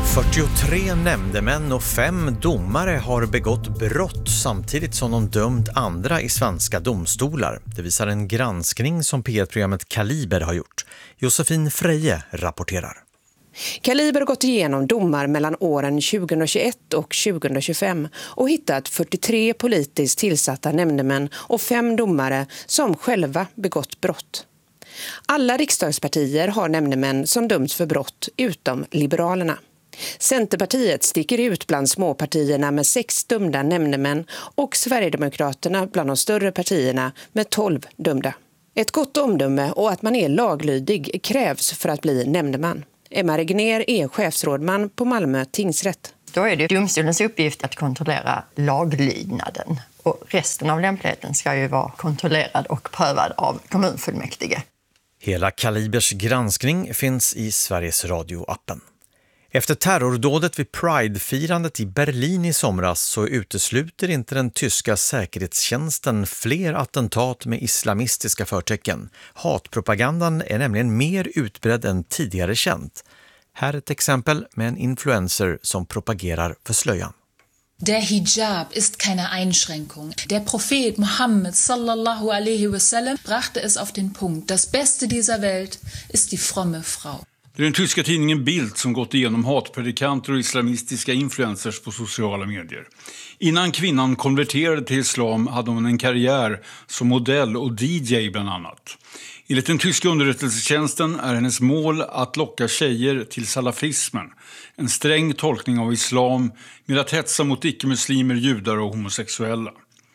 43 nämndemän och 5 domare har begått brott samtidigt som de dömt andra i svenska domstolar. Det visar en granskning som P1-programmet Kaliber har gjort. Josefin Freje rapporterar. Kaliber har gått igenom domar mellan åren 2021 och 2025 och hittat 43 politiskt tillsatta nämndemän och 5 domare som själva begått brott. Alla riksdagspartier har nämndemän som dömts för brott utom Liberalerna. Centerpartiet sticker ut bland småpartierna med 6 dömda nämndemän och Sverigedemokraterna bland de större partierna med 12 dömda. Ett gott omdöme och att man är laglydig krävs för att bli nämndeman. Emma Regner är chefsrådman på Malmö tingsrätt. Då är det domstolens uppgift att kontrollera laglydnaden. Och resten av lämpligheten ska ju vara kontrollerad och prövad av kommunfullmäktige. Hela Kalibers granskning finns i Sveriges Radio-appen. Efter terrordådet vid Pride-firandet i Berlin i somras så utesluter inte den tyska säkerhetstjänsten fler attentat med islamistiska förtecken. Hatpropagandan är nämligen mer utbredd än tidigare känt. Här är ett exempel med en influencer som propagerar för slöjan. Der Hijab ist keine Einschränkung. Der Prophet Mohammed sallallahu alaihi wasallam brachte es auf den Punkt. Das Beste dieser Welt ist die fromme Frau. Det är den tyska tidningen Bild som gått igenom hatpredikanter och islamistiska influencers på sociala medier. Innan kvinnan konverterade till islam hade hon en karriär som modell och DJ bland annat. Enligt den tyska underrättelsetjänsten är hennes mål att locka tjejer till salafismen, en sträng tolkning av islam med att hetsa mot icke-muslimer, judar och homosexuella.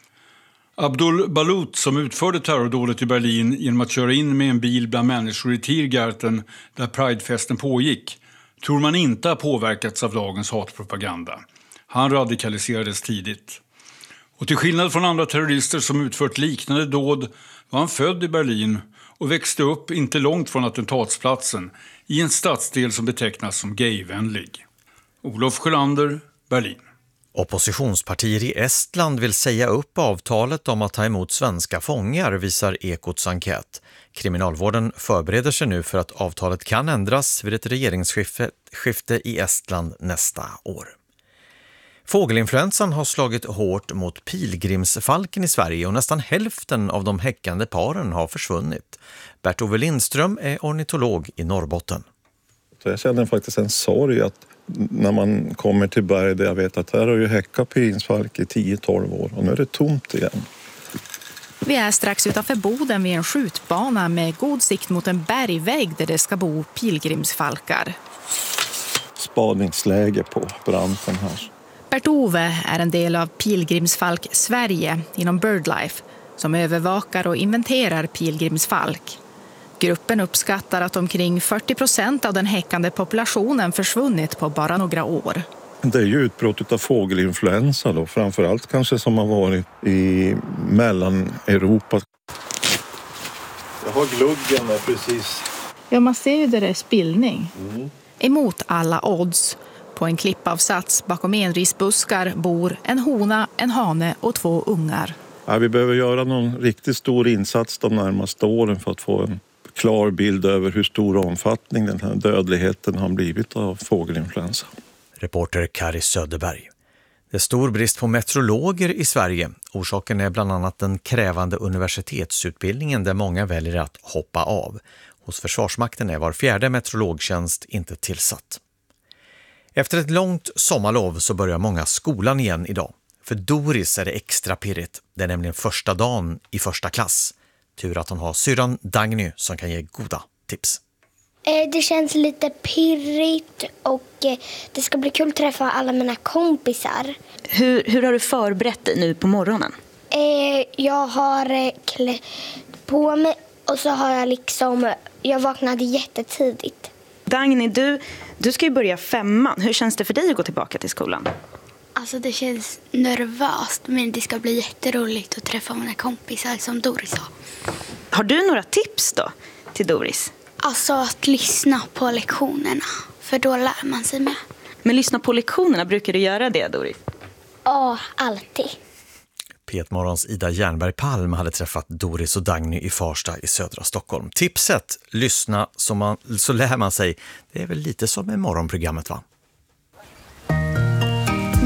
Abdul Balut, som utförde terrordådet i Berlin genom att köra in med en bil bland människor i Tiergarten där Pridefesten pågick, tror man inte har påverkats av dagens hatpropaganda. Han radikaliserades tidigt. Och till skillnad från andra terrorister som utfört liknande dåd var han född i Berlin och växte upp inte långt från attentatsplatsen i en stadsdel som betecknas som gayvänlig. Olof Sjölander, Berlin. Oppositionspartier i Estland vill säga upp avtalet om att ta emot svenska fångar, visar Ekots enkät. Kriminalvården förbereder sig nu för att avtalet kan ändras vid ett regeringsskifte i Estland nästa år. Fågelinfluensan har slagit hårt mot pilgrimsfalken i Sverige och nästan hälften av de häckande paren har försvunnit. Bert-Ove Lindström är ornitolog i Norrbotten. Så jag känner faktiskt en sorg att när man kommer till berg där jag vet att här har ju häckat pilgrimsfalk i 10-12 år och nu är det tomt igen. Vi är strax utanför Boden vid en skjutbana med god sikt mot en bergvägg där det ska bo pilgrimsfalkar. Spaningsläge på branten här. Bert-Ove är en del av Pilgrimsfalk Sverige inom BirdLife som övervakar och inventerar pilgrimsfalk. Gruppen uppskattar att omkring 40% av den häckande populationen försvunnit på bara några år. Det är ju utbrott av fågelinfluensa då, framförallt kanske som har varit i Mellaneuropa. Jag har gluggen där precis. Ja, man ser ju där det är spillning. Emot alla odds. På en klippavsats bakom enrisbuskar bor en hona, en hane och 2 ungar. Ja, vi behöver göra någon riktigt stor insats de närmaste åren för att få en klar bild över hur stor omfattning den här dödligheten har blivit av fågelinfluensa. Reporter Kari Söderberg. Det är stor brist på meteorologer i Sverige. Orsaken är bland annat den krävande universitetsutbildningen där många väljer att hoppa av. Hos Försvarsmakten är var 4:e meteorologtjänst inte tillsatt. Efter ett långt sommarlov så börjar många skolan igen idag. För Doris är det extra pirrigt. Det är nämligen första dagen i första klass. Tur att hon har syrran Dagny som kan ge goda tips. Det känns lite pirrigt och det ska bli kul att träffa alla mina kompisar. Hur har du förberett dig nu på morgonen? Jag har klätt på mig och så har jag vaknade jättetidigt. Dagny, du ska ju börja 5:an. Hur känns det för dig att gå tillbaka till skolan? Alltså det känns nervöst men det ska bli jätteroligt att träffa mina kompisar som Doris har. Har du några tips då till Doris? Alltså att lyssna på lektionerna, för då lär man sig med. Men lyssna på lektionerna, brukar du göra det, Doris? Ja, alltid. P1-morgons Ida Jernberg Palm hade träffat Doris och Dagny i Farsta i södra Stockholm. Tipset, lyssna så lär man sig. Det är väl lite som med morgonprogrammet, va?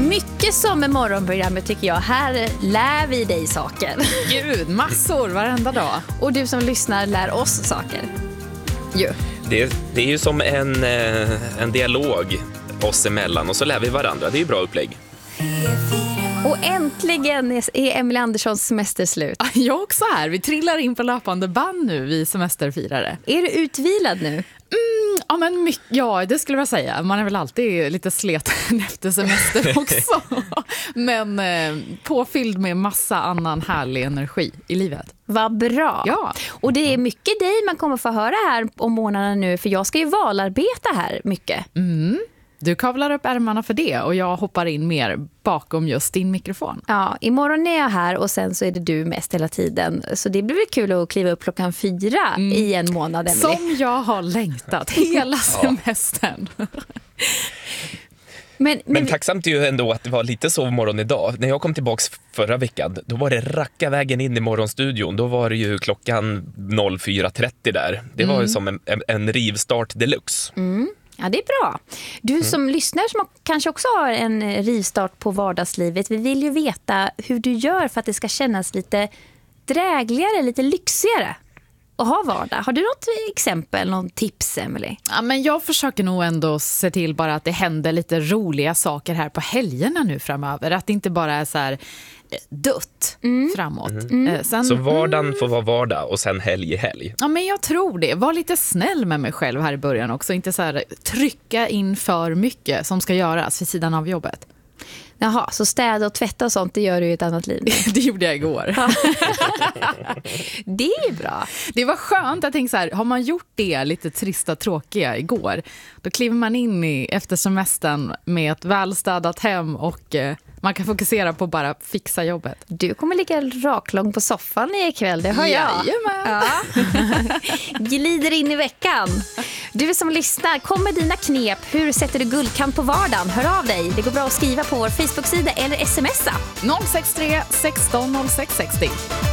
mycket som med morgonprogrammet tycker jag. Här lär vi dig saker. Gud, massor varenda dag. Och du som lyssnar lär oss saker. Jo. Det är ju som en dialog oss emellan och så lär vi varandra. Det är ju bra upplägg. Och äntligen är Emelie Anderssons semester slut. Jag också här. Vi trillar in på löpande band nu, vi semesterfirare. Är du utvilad nu? Ja, det skulle jag säga. Man är väl alltid lite sleten efter semester också. Men påfylld med massa annan härlig energi i livet. Vad bra. Ja. Och det är mycket dig man kommer få höra här om månaderna nu. För jag ska ju valarbeta här mycket. Du kavlar upp ärmarna för det och jag hoppar in mer bakom just din mikrofon. Ja, imorgon är jag här och sen så är det du mest hela tiden. Så det blir kul att kliva upp 4:00 i en månad, Emelie. Som jag har längtat hela semestern. Men tacksamt är ju ändå att det var lite sovmorgon idag. När jag kom tillbaks förra veckan, då var det racka vägen in i morgonstudion. Då var det ju klockan 04:30 där. Det var ju som en rivstart deluxe. Ja, det är bra. Du som lyssnar som kanske också har en rivstart på vardagslivet. Vi vill ju veta hur du gör för att det ska kännas lite drägligare, lite lyxigare att ha vardag. Har du något exempel, någon tips, Emelie? Ja, men jag försöker nog ändå se till bara att det händer lite roliga saker här på helgerna nu framöver. Att det inte bara är så här dött framåt. Sen, så vardagen får vara vardag och sen helg i helg. Ja, men jag tror det. Var lite snäll med mig själv här i början också. Inte så här trycka in för mycket som ska göras vid sidan av jobbet. Jaha, så städa och tvätta och sånt, det gör du i ett annat liv. Det gjorde jag igår. Det är ju bra. Det var skönt, jag tänkte så här, har man gjort det lite trista, tråkiga igår, då kliver man in efter semestern med ett välstädat hem och man kan fokusera på bara fixa jobbet. Du kommer ligga raklång på soffan ikväll, det hör jag. Jajamän. Ja. Glider in i veckan. Du som lyssnar, kom med dina knep. Hur sätter du guldkant på vardagen? Hör av dig. Det går bra att skriva på vår Facebook-sida eller smsa. 063 16 06 60.